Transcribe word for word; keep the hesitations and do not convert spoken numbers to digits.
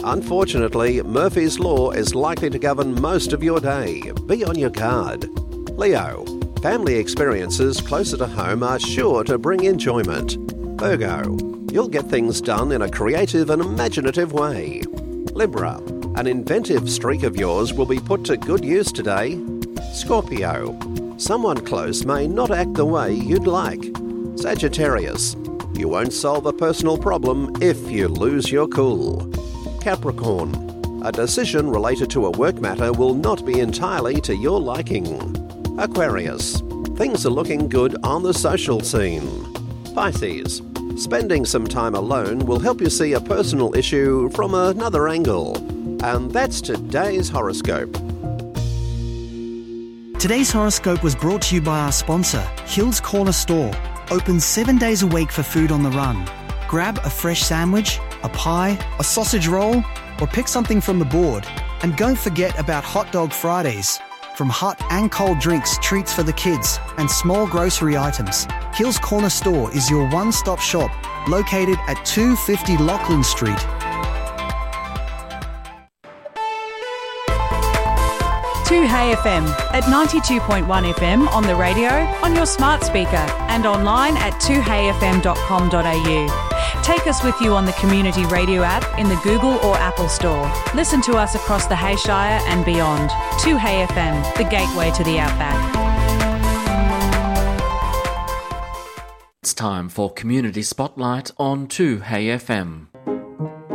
Unfortunately, Murphy's Law is likely to govern most of your day. Be on your guard. Leo, family experiences closer to home are sure to bring enjoyment. Virgo, you'll get things done in a creative and imaginative way. Libra, an inventive streak of yours will be put to good use today. Scorpio, someone close may not act the way you'd like. Sagittarius, you won't solve a personal problem if you lose your cool. Capricorn, a decision related to a work matter will not be entirely to your liking. Aquarius, things are looking good on the social scene. Pisces, spending some time alone will help you see a personal issue from another angle. And that's today's horoscope. Today's horoscope was brought to you by our sponsor, Hill's Corner Store. Open seven days a week for food on the run. Grab a fresh sandwich, a pie, a sausage roll, or pick something from the board. And don't forget about Hot Dog Fridays. From hot and cold drinks, treats for the kids, and small grocery items, Hill's Corner Store is your one-stop shop, located at two fifty Lachlan Street. two Hey F M at ninety-two point one F M on the radio, on your smart speaker, and online at two hey f m dot com dot a u. Take us with you on the Community Radio app in the Google or Apple Store. Listen to us across the Hayshire and beyond. two Hey F M, the gateway to the outback. It's time for Community Spotlight on two Hey F M.